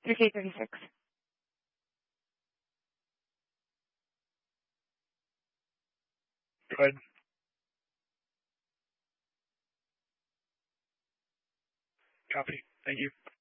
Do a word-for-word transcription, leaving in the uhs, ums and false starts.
three K thirty-six. Go ahead. Copy. Thank you.